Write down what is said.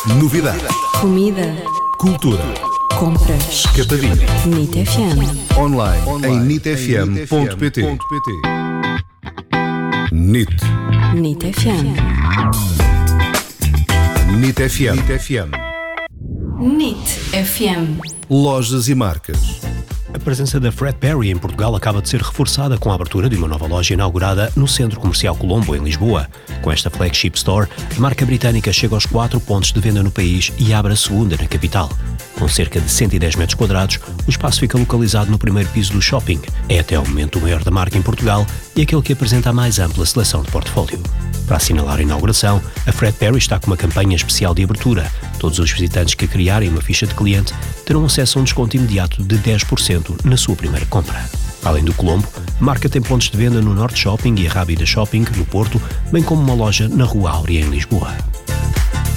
Novidades. Comida. Cultura. Compras. Escapadinha. NIT FM. Online em nitfm.pt. NIT. NIT FM. NIT FM. NIT FM. Lojas e marcas. A presença da Fred Perry em Portugal acaba de ser reforçada com a abertura de uma nova loja inaugurada no Centro Comercial Colombo, em Lisboa. Com esta flagship store, a marca britânica chega aos 4 pontos de venda no país e abre a segunda na capital. Com cerca de 110 metros quadrados, o espaço fica localizado no primeiro piso do shopping. É até ao momento o maior da marca em Portugal e aquele que apresenta a mais ampla seleção de portfólio. Para assinalar a inauguração, a Fred Perry está com uma campanha especial de abertura. Todos os visitantes que criarem uma ficha de cliente terão acesso a um desconto imediato de 10% na sua primeira compra. Além do Colombo, a marca tem pontos de venda no Norte Shopping e a Rábida Shopping, no Porto, bem como uma loja na Rua Áurea, em Lisboa.